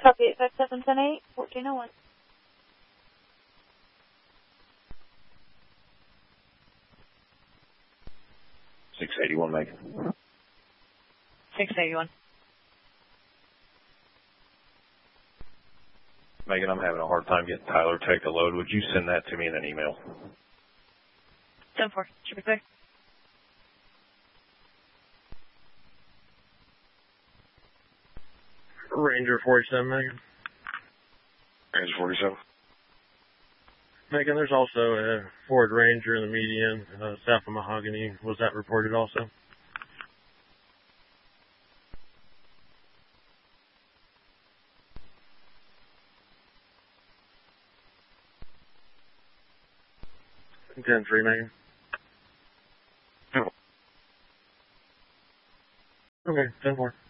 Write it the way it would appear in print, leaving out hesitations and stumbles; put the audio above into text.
Copy 85710-8, 1401. $681, Megan. 681. Megan, I'm having a hard time getting Tyler to take the load. Would you send that to me in an email? 10-4. Should be clear. Ranger 47, Megan. Ranger 47. Megan, there's also a Ford Ranger in the median south of Mahogany. Was that reported also? Ten three, Megan. No. Okay, 10-4.